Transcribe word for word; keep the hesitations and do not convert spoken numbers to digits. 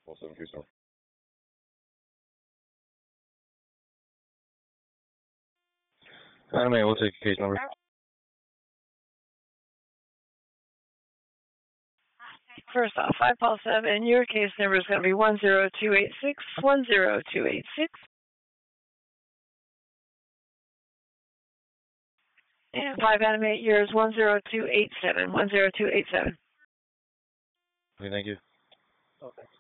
Four seven Houston. Anime, we'll take a case number. First off, five Paul seven, your case number is going to be one zero two eight six, one zero two eight six. And five Animate, yours one zero two eight seven, one zero two eight seven. Okay, thank you. Okay.